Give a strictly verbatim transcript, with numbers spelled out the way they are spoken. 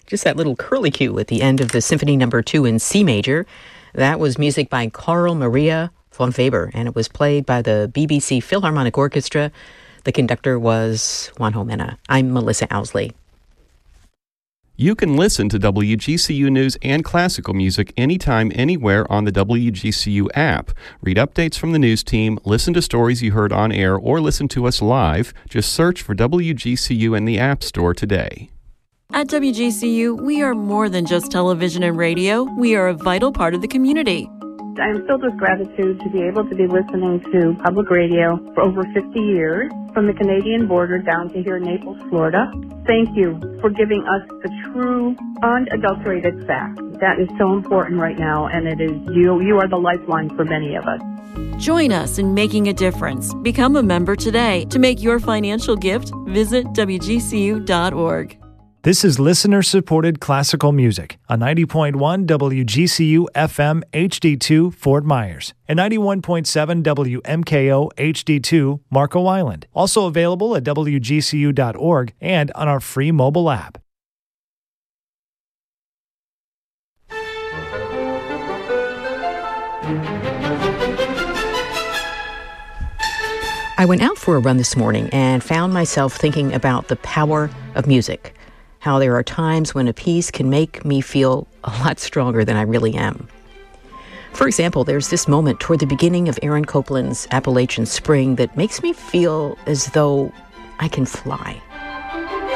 Just that little curlicue at the end of the Symphony Number Two in C major. That was music by Carl Maria von Weber, and it was played by the B B C Philharmonic Orchestra. The conductor was Juanjo Mena. I'm Melissa Owsley. You can listen to W G C U News and classical music anytime, anywhere on the W G C U app. Read updates from the news team, listen to stories you heard on air, or listen to us live. Just search for W G C U in the App Store today. At W G C U, we are more than just television and radio. We are a vital part of the community. I am filled with gratitude to be able to be listening to public radio for over fifty years, from the Canadian border down to here in Naples, Florida. Thank you for giving us the true, unadulterated fact. That is so important right now, and it is you. You are the lifeline for many of us. Join us in making a difference. Become a member today. To make your financial gift, visit W G C U dot org. This is listener-supported classical music on ninety point one W G C U F M H D two Fort Myers and ninety-one point seven W M K O H D two Marco Island. Also available at W G C U dot org and on our free mobile app. I went out for a run this morning and found myself thinking about the power of music. How there are times when a piece can make me feel a lot stronger than I really am. For example, there's this moment toward the beginning of Aaron Copland's Appalachian Spring that makes me feel as though I can fly.